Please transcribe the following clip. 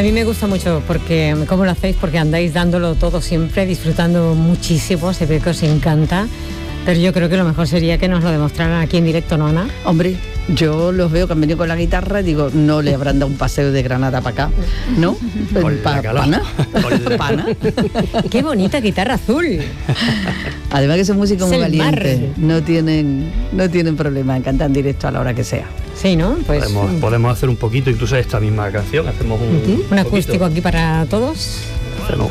A mí me gusta mucho porque, ¿cómo lo hacéis? Porque andáis dándolo todo siempre, disfrutando muchísimo, se ve que os encanta. Pero yo creo que lo mejor sería que nos lo demostraran aquí en directo, ¿no, Ana? Hombre, yo los veo que han venido con la guitarra y digo, no le habrán dado un paseo de Granada para acá, ¿no? ¿Pana? ¡Qué bonita guitarra azul! Además que son músicos muy valientes, mar. no tienen problema en cantar en directo a la hora que sea. Sí, ¿no? Pues podemos hacer un poquito, incluso esta misma canción, hacemos un acústico aquí para todos. Hacemos